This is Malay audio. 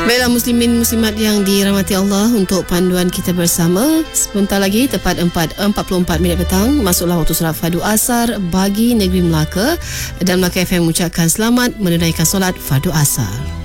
Baiklah muslimin muslimat yang dirahmati Allah, untuk panduan kita bersama sebentar lagi tepat 4:44 petang masuklah waktu solat fardu asar bagi negeri Melaka, dan Melaka FM mengucapkan selamat menunaikan solat fardu asar.